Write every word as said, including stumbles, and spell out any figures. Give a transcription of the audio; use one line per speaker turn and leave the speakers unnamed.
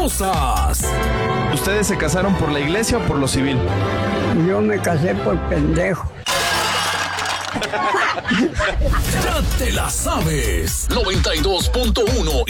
¿Ustedes se casaron por la iglesia o por lo civil?
Yo me casé por pendejo.
Ya te la sabes. noventa y dos punto uno